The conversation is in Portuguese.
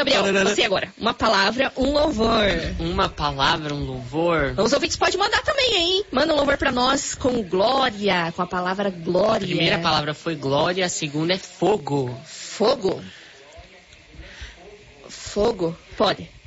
Gabriel, você agora. Uma palavra, um louvor. Uma palavra, um louvor. Os ouvintes podem mandar também, hein? Manda um louvor pra nós com glória, com a palavra glória. A primeira palavra foi glória, a segunda é fogo. Fogo? Fogo? Pode.